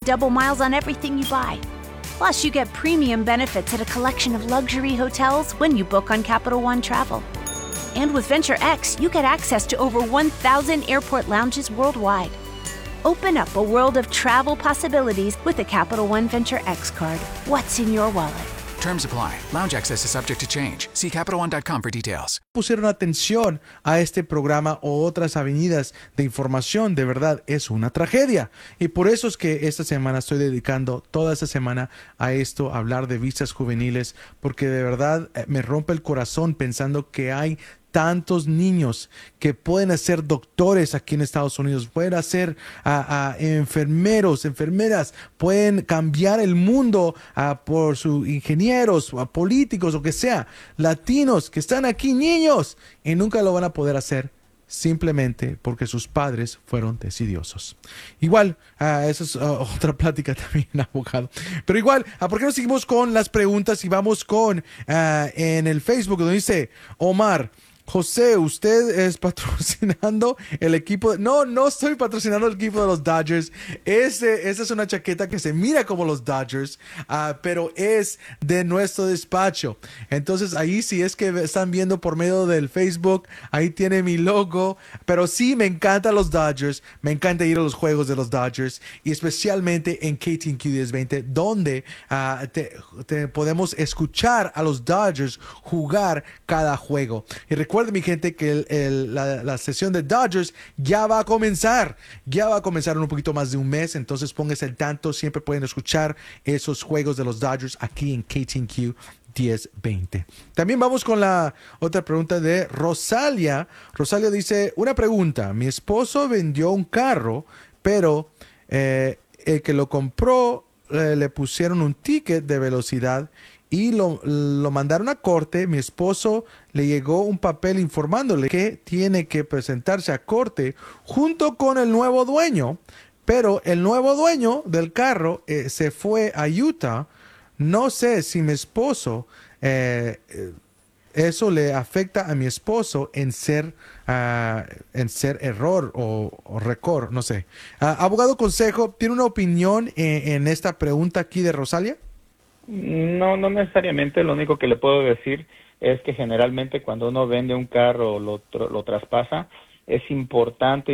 double miles on everything you buy. Plus, you get premium benefits at a collection of luxury hotels when you book on Capital One Travel. And with Venture X, you get access to over 1,000 airport lounges worldwide. Open up a world of travel possibilities with the Capital One Venture X card. What's in your wallet? Terms apply. Lounge access is subject to change. See CapitalOne.com for details. Pusieron atención a este programa o otras avenidas de información, de verdad es una tragedia. Y por eso es que esta semana estoy dedicando toda esta semana a esto, a hablar de visas juveniles, porque de verdad me rompe el corazón pensando que hay tantos niños que pueden ser doctores aquí en Estados Unidos, pueden ser enfermeros, enfermeras, pueden cambiar el mundo por sus ingenieros, políticos o que sea, latinos que están aquí, niños, y nunca lo van a poder hacer simplemente porque sus padres fueron decidiosos. Igual, esa es otra plática también, abogado. Pero igual, ¿por qué no seguimos con las preguntas y vamos con en el Facebook donde dice Omar: José, ¿usted es patrocinando el equipo? No estoy patrocinando el equipo de los Dodgers. Esa es una chaqueta que se mira como los Dodgers, pero es de nuestro despacho. Entonces ahí si es que están viendo por medio del Facebook, ahí tiene mi logo. Pero sí, me encantan los Dodgers. Me encanta ir a los juegos de los Dodgers. Y especialmente en KTNQ 1020, donde podemos escuchar a los Dodgers jugar cada juego. Y recuerden, mi gente, que la sesión de Dodgers ya va a comenzar en un poquito más de un mes, entonces pónganse al tanto, siempre pueden escuchar esos juegos de los Dodgers aquí en KTNQ 1020. También vamos con la otra pregunta de Rosalia. Rosalia dice, una pregunta: mi esposo vendió un carro, pero el que lo compró le pusieron un ticket de velocidad y lo mandaron a corte. Mi esposo le llegó un papel informándole que tiene que presentarse a corte junto con el nuevo dueño, pero el nuevo dueño del carro se fue a Utah. No sé si mi esposo, eso le afecta a mi esposo en ser error o récord, no sé. Abogado Consejo, ¿tiene una opinión en esta pregunta aquí de Rosalia? No necesariamente. Lo único que le puedo decir es que generalmente cuando uno vende un carro o lo traspasa, es importante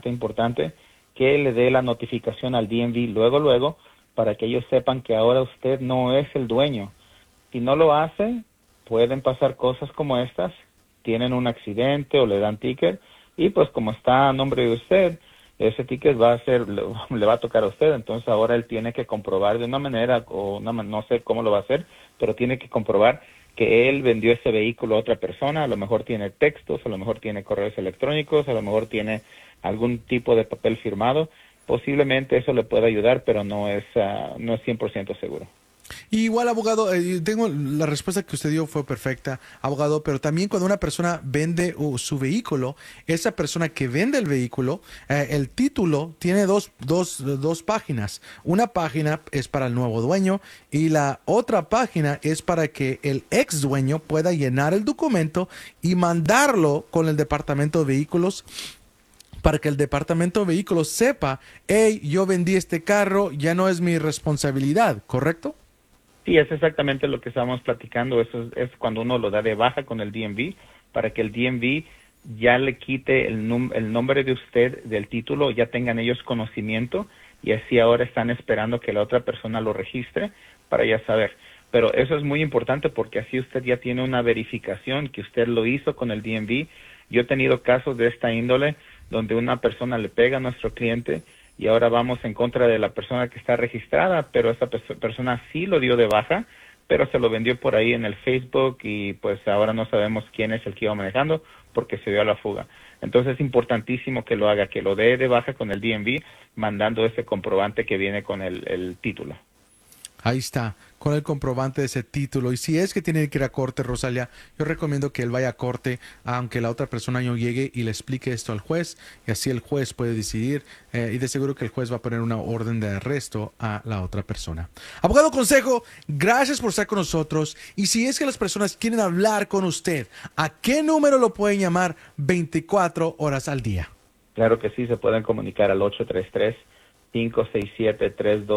que le dé la notificación al DMV luego, para que ellos sepan que ahora usted no es el dueño. Si no lo hace, pueden pasar cosas como estas, tienen un accidente o le dan ticket, y pues como está a nombre de usted, ese ticket le va a tocar a usted. Entonces ahora él tiene que comprobar de una manera, no sé cómo lo va a hacer, pero tiene que comprobar que él vendió ese vehículo a otra persona. A lo mejor tiene textos, a lo mejor tiene correos electrónicos, a lo mejor tiene algún tipo de papel firmado. Posiblemente eso le pueda ayudar, pero no es 100% seguro. Y igual, abogado, tengo la respuesta que usted dio fue perfecta, abogado, pero también cuando una persona vende su vehículo, esa persona que vende el vehículo, el título tiene dos páginas. Una página es para el nuevo dueño y la otra página es para que el ex dueño pueda llenar el documento y mandarlo con el departamento de vehículos, para que el departamento de vehículos sepa: hey, yo vendí este carro, ya no es mi responsabilidad, ¿correcto? Sí, es exactamente lo que estábamos platicando. Eso es cuando uno lo da de baja con el DMV, para que el DMV ya le quite el nombre de usted del título, ya tengan ellos conocimiento, y así ahora están esperando que la otra persona lo registre para ya saber. Pero eso es muy importante porque así usted ya tiene una verificación que usted lo hizo con el DMV. Yo he tenido casos de esta índole donde una persona le pega a nuestro cliente y ahora vamos en contra de la persona que está registrada, pero esa persona sí lo dio de baja, pero se lo vendió por ahí en el Facebook y pues ahora no sabemos quién es el que iba manejando porque se dio a la fuga. Entonces es importantísimo que lo haga, que lo dé de baja con el DMV, mandando ese comprobante que viene con el título. Ahí está, con el comprobante de ese título. Y si es que tiene que ir a corte, Rosalia, yo recomiendo que él vaya a corte, aunque la otra persona no llegue, y le explique esto al juez, y así el juez puede decidir, y de seguro que el juez va a poner una orden de arresto a la otra persona. Abogado Consejo, gracias por estar con nosotros. Y si es que las personas quieren hablar con usted, ¿a qué número lo pueden llamar 24 horas al día? Claro que sí, se pueden comunicar al 833-567-32